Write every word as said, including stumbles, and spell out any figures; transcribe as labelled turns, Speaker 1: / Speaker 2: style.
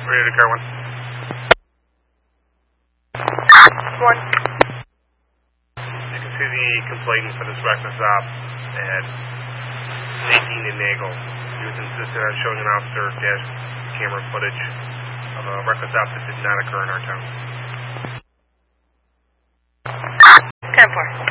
Speaker 1: Ready to car one.
Speaker 2: One.
Speaker 1: You can see the complainant for this reckless stop at eighteen and Nagel. He was insistent on showing an officer dash camera footage of a reckless stop that did not occur in our town.
Speaker 2: ten four.